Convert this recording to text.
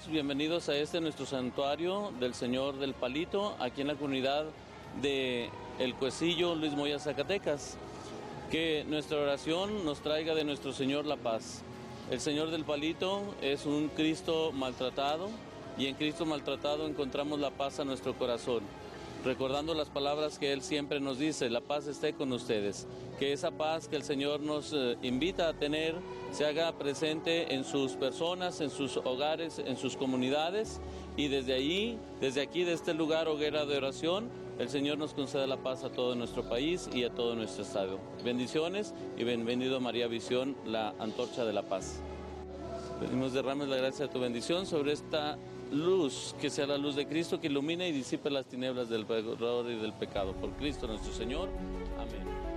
bienvenidos a nuestro santuario del Señor del Palito, aquí en la comunidad de El Cuecillo, Luis Moya, Zacatecas. Que nuestra oración nos traiga de nuestro Señor la paz. El Señor del Palito es un Cristo maltratado, y en Cristo maltratado encontramos la paz a nuestro corazón. Recordando las palabras que Él siempre nos dice: la paz esté con ustedes. Que esa paz que el Señor nos invita a tener se haga presente en sus personas, en sus hogares, en sus comunidades, y desde aquí, de este lugar, hoguera de oración, el Señor nos conceda la paz a todo nuestro país y a todo nuestro estado. Bendiciones y bienvenido María Visión, la antorcha de la paz. Pedimos derrames la gracia de tu bendición sobre esta luz, que sea la luz de Cristo que ilumine y disipe las tinieblas del error y del pecado. Por Cristo nuestro Señor. Amén.